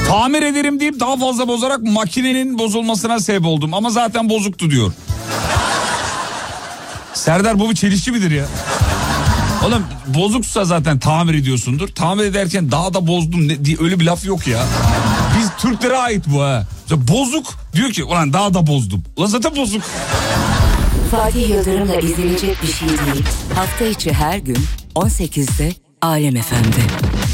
Tamir ederim deyip daha fazla bozarak makinenin bozulmasına sebep oldum ama zaten bozuktu diyor. Serdar, bu bir çelişki midir ya? Oğlum bozuksa zaten tamir ediyorsundur. Tamir ederken daha da bozdum diye öyle bir laf yok ya. Biz Türklere ait bu ha. Bozuk diyor ki ulan daha da bozdum. Ulan zaten bozuk. Fatih Yıldırım'la izlenecek bir şey değil. Hafta içi her gün 18'de Alem FM'de.